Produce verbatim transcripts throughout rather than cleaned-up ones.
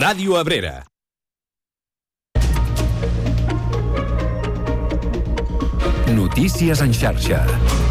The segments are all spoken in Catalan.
Ràdio Abrera. Notícies en xarxa.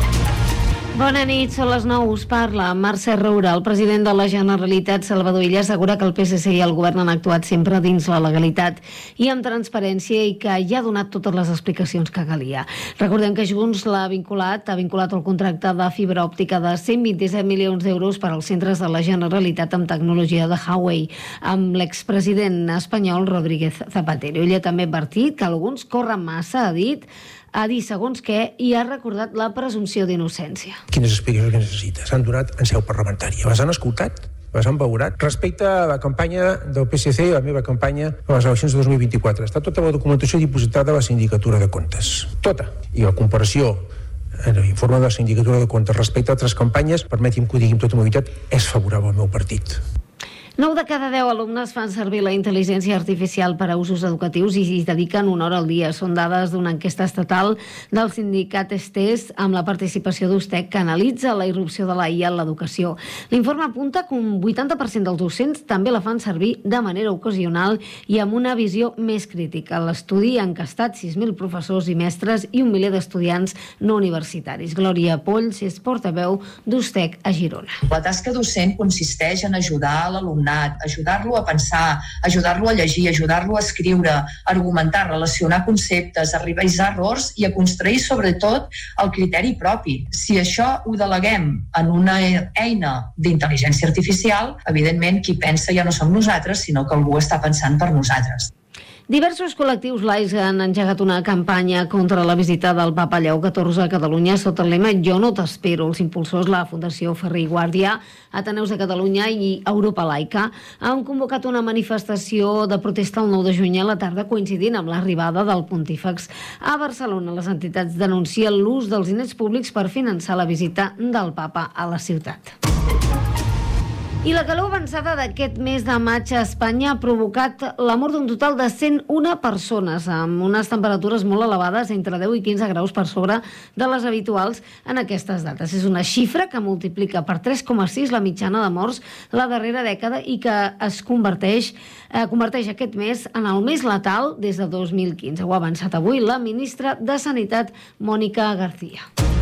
Bona nit, són les nou, us parla Mercè Roura. El president de la Generalitat, Salvador Illa, assegura que el P S C i el govern han actuat sempre dins la legalitat i amb transparència i que ja ha donat totes les explicacions que calia. Recordem que Junts l'ha vinculat, ha vinculat el contracte de fibra òptica de cent vint-i-set milions d'euros per als centres de la Generalitat amb tecnologia de Huawei, amb l'expresident espanyol Rodríguez Zapatero. Ella també ha advertit que alguns corren massa, ha dit, a dir segons què, i ha recordat la presumpció d'innocència. Quines explicacions que necessita? S'han donat en seu parlamentària. Les han escoltat? Les han valorat? Respecte a la campanya del P S C i la meva campanya a les eleccions de dos mil vint-i-quatre, està tota la documentació dipositada a la Sindicatura de Comptes. Tota. I la comparació en l'informe de la Sindicatura de Comptes respecte a altres campanyes, permeti'm que ho digui amb tota mobilitat, és favorable al meu partit. nou de cada deu alumnes fan servir la intel·ligència artificial per a usos educatius i hi dediquen una hora al dia. Són dades d'una enquesta estatal del sindicat Estés amb la participació d'Ustec que analitza la irrupció de la I A en l'educació. L'informe apunta que un vuitanta per cent dels docents també la fan servir de manera ocasional i amb una visió més crítica. L'estudi ha encastat sis mil professors i mestres i un miler d'estudiants no universitaris. Glòria Polls és portaveu d'Ustec a Girona. La tasca docent consisteix en ajudar l'alumnat, ajudar-lo a pensar, ajudar-lo a llegir, ajudar-lo a escriure, argumentar, relacionar conceptes, a revisar errors i a construir sobretot el criteri propi. Si això ho deleguem en una eina d'intel·ligència artificial, evidentment qui pensa ja no som nosaltres, sinó que algú està pensant per nosaltres. Diversos col·lectius laics han engegat una campanya contra la visita del papa Lleó catorze a Catalunya sota el lema Jo no t'espero. Els impulsors, la Fundació Ferrer i Guàrdia, Ateneus de Catalunya i Europa Laica, han convocat una manifestació de protesta el nou de juny a la tarda coincidint amb l'arribada del pontífex a Barcelona. Les entitats denuncien l'ús dels diners públics per finançar la visita del papa a la ciutat. I la calor avançada d'aquest mes de maig a Espanya ha provocat la mort d'un total de cent una persones, amb unes temperatures molt elevades, entre deu i quinze graus per sobre de les habituals en aquestes dates. És una xifra que multiplica per tres coma sis la mitjana de morts la darrera dècada i que es converteix, eh, converteix aquest mes en el més letal des de dos mil quinze. Ho ha avançat avui la ministra de Sanitat, Mònica García.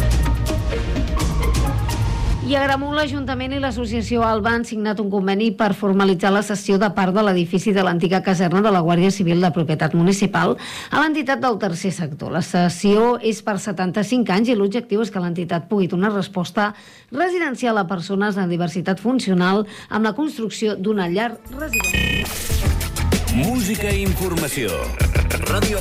I a Agramunt, l'Ajuntament i l'Associació Alba han signat un conveni per formalitzar la cessió de part de l'edifici de l'antiga caserna de la Guàrdia Civil de propietat municipal a l'entitat del tercer sector. La cessió és per setanta-cinc anys i l'objectiu és que l'entitat pugui donar resposta residencial a persones amb diversitat funcional amb la construcció d'una llar residencial. Música i informació. Ràdio